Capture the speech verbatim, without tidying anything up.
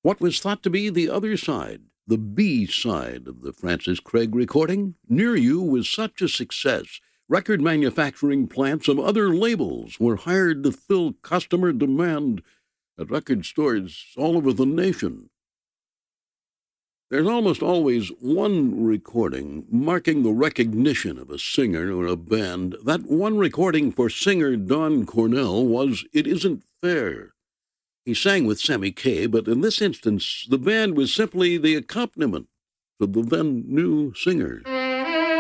What was thought to be the other side, the B side of the Francis Craig recording, Near You, was such a success, record manufacturing plants of other labels were hired to fill customer demand at record stores all over the nation. There's almost always one recording marking the recognition of a singer or a band. That one recording for singer Don Cornell was It Isn't Fair. He sang with Sammy Kaye, but in this instance, the band was simply the accompaniment to the then-new singer.